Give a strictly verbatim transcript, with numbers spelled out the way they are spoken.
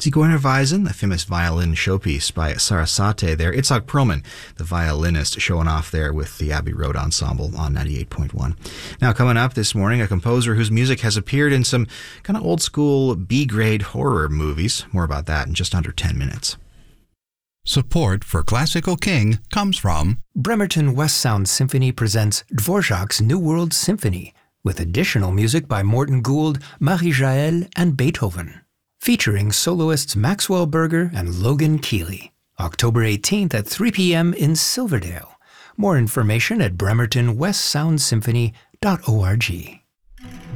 Zigeuner Weisen, the famous violin showpiece by Sarasate there. Itzhak Perlman, the violinist, showing off there with the Abbey Road Ensemble on ninety-eight point one. Now, coming up this morning, a composer whose music has appeared in some kind of old-school B-grade horror movies. More about that in just under ten minutes. Support for Classical King comes from Bremerton West Sound Symphony presents Dvorak's New World Symphony with additional music by Morton Gould, Marie-Jaël, and Beethoven. Featuring soloists Maxwell Berger and Logan Keeley. October eighteenth at three p.m. in Silverdale. More information at bremerton west sound symphony dot org.